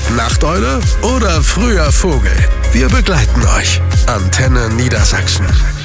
Nachteule oder früher Vogel? Wir begleiten euch. Antenne Niedersachsen.